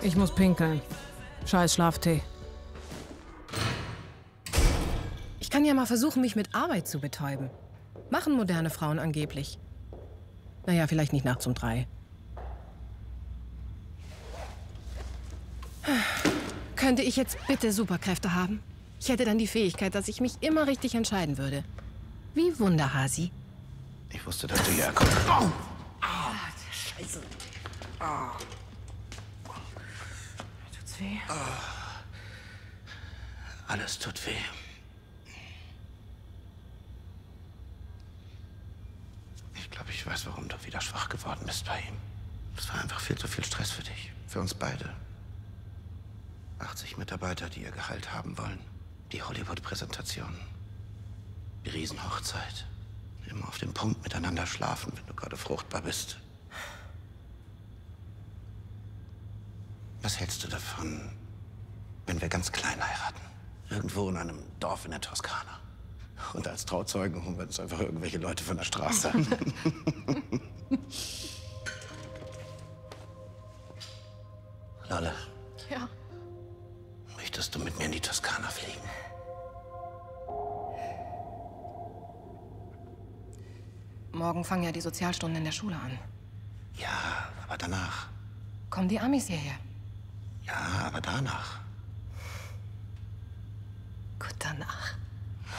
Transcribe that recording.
Ich muss pinkeln. Scheiß Schlaftee. Ich kann ja mal versuchen, mich mit Arbeit zu betäuben. Machen moderne Frauen angeblich. Naja, vielleicht nicht nachts um 3. Könnte ich jetzt bitte Superkräfte haben? Ich hätte dann die Fähigkeit, dass ich mich immer richtig entscheiden würde. Wie Wunderhasi. Ich wusste, dass du hierher kommst. Oh. Scheiße. Oh. Tut's weh? Oh. Alles tut weh. Ich glaube, ich weiß, warum du wieder schwach geworden bist bei ihm. Das war einfach viel zu viel Stress für dich. Für uns beide. 80 Mitarbeiter, die ihr Gehalt haben wollen. Die Hollywood-Präsentation. Die Riesenhochzeit. Immer auf dem Punkt miteinander schlafen, wenn du gerade fruchtbar bist. Was hältst du davon, wenn wir ganz klein heiraten? Irgendwo in einem Dorf in der Toskana. Und als Trauzeugen holen wir uns einfach irgendwelche Leute von der Straße. Lolle. Ja. Möchtest du mit mir in die Toskana fliegen? Morgen fangen ja die Sozialstunden in der Schule an. Ja, aber danach. Kommen die Amis hierher? Ja, aber danach. Gut, danach.